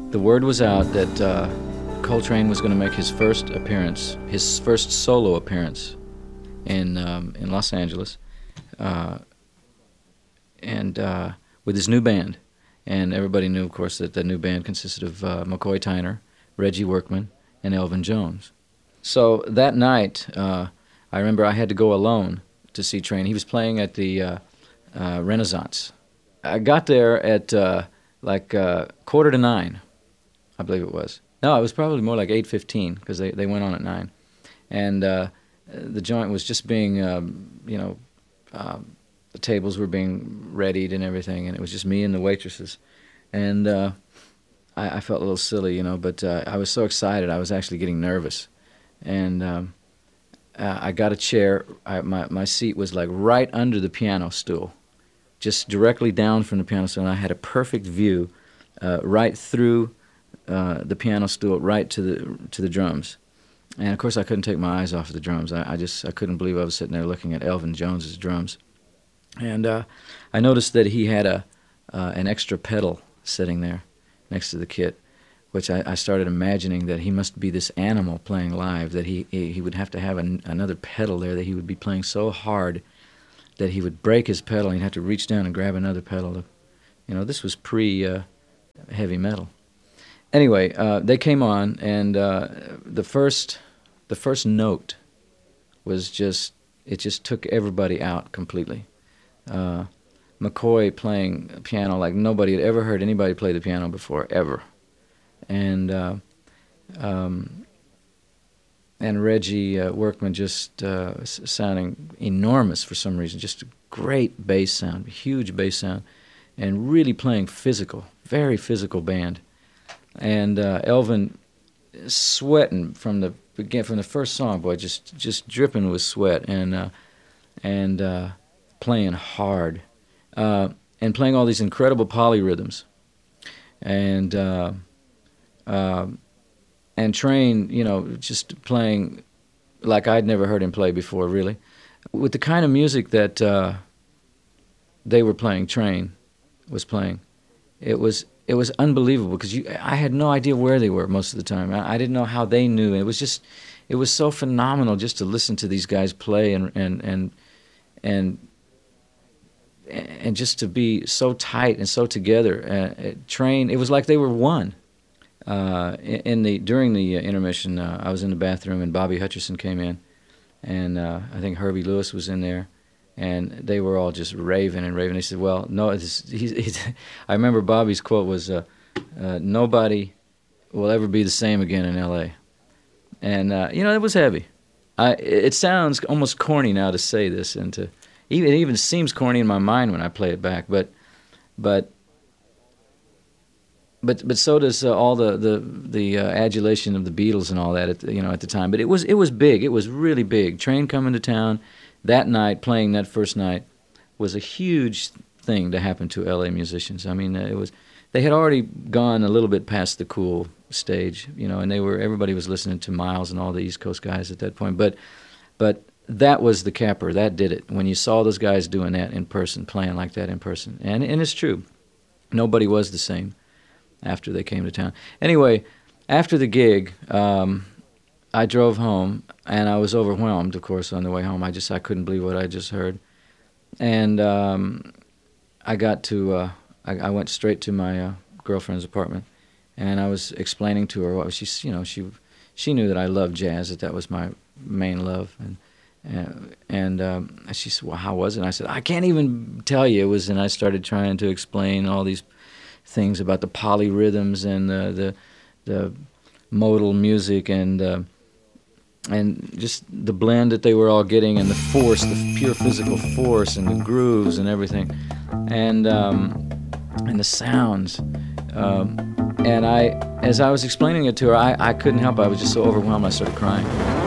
the word was out that Coltrane was going to make his first appearance, his first solo appearance in Los Angeles, and with his new band. And everybody knew, of course, that the new band consisted of McCoy Tyner, Reggie Workman, and Elvin Jones. So that night, I remember I had to go alone to see Train. He was playing at the Renaissance. I got there at like 8:45, I believe it was. No, it was probably more like 8:15 because they went on at 9. And the joint was just being, the tables were being readied and everything, and it was just me and the waitresses. And I felt a little silly, but I was so excited I was actually getting nervous. And I got a chair. My seat was like right under the piano stool, just directly down from the piano stool, and I had a perfect view right through the piano stool, right to the drums. And of course I couldn't take my eyes off of the drums. I couldn't believe I was sitting there looking at Elvin Jones's drums. And I noticed that he had an extra pedal sitting there next to the kit, which I started imagining that he must be this animal playing live, that he would have to have another pedal there, that he would be playing so hard that he would break his pedal and he'd have to reach down and grab another pedal. This was pre-heavy metal. Anyway, they came on, and the first note was just took everybody out completely. McCoy playing piano like nobody had ever heard anybody play the piano before, ever. And Reggie Workman just sounding enormous for some reason, just a great bass sound, huge bass sound, and really playing physical, very physical band. And Elvin sweating from the first song, boy, just dripping with sweat, and playing hard, and playing all these incredible polyrhythms, and Train, just playing like I'd never heard him play before, really, with the kind of music that they were playing. Train was playing. It was unbelievable because I had no idea where they were most of the time. I didn't know how they knew. It was so phenomenal just to listen to these guys play and just to be so tight and so together. Train, it was like they were one. During the intermission, I was in the bathroom and Bobby Hutcherson came in, and I think Herbie Lewis was in there, and they were all just raving and raving. They said, "Well, no." I remember Bobby's quote was, "Nobody will ever be the same again in L.A." And it was heavy. It sounds almost corny now to say this, and it even seems corny in my mind when I play it back. But so does all the adulation of the Beatles and all that at the time. But it was big. It was really big. Train coming to town that night, playing that first night, was a huge thing to happen to L.A. musicians. I mean, they had already gone a little bit past the cool stage, and everybody was listening to Miles and all the East Coast guys at that point. But that was the capper. That did it. When you saw those guys doing that in person, playing like that in person, and it's true, nobody was the same after they came to town. Anyway, after the gig, I drove home, and I was overwhelmed, of course, on the way home. I couldn't believe what I just heard. And I went straight to my girlfriend's apartment, and I was explaining to her what she knew that I loved jazz, that was my main love. And she said, "Well, how was it?" And I said, "I can't even tell you." And I started trying to explain all these things about the polyrhythms and the modal music and just the blend that they were all getting, and the force, the pure physical force, and the grooves and everything, and the sounds. And as I was explaining it to her, I couldn't help it. I was just so overwhelmed. I started crying.